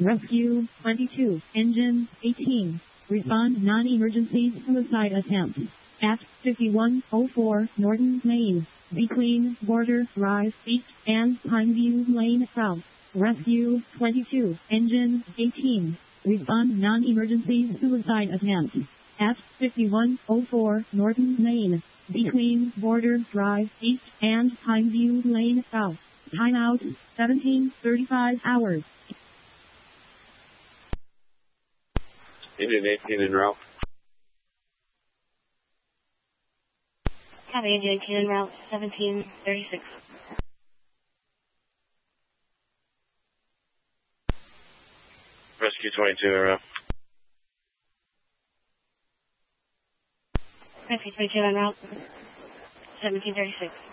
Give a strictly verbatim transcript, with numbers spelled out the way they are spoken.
Rescue twenty-two, engine eighteen. Respond non-emergency suicide attempt at fifty-one oh four Norton Lane, between Border Drive East and Pineview Lane South. Rescue twenty-two, engine eighteen. Respond non-emergency suicide attempt at fifty-one oh four Norton Lane, between Border Drive East and Pineview Lane South. Timeout seventeen thirty-five hours. Indian eighteen en route. Copy, Indian eighteen en route, seventeen thirty-six. Rescue twenty-two en route. Rescue twenty-two en route, seventeen thirty-six.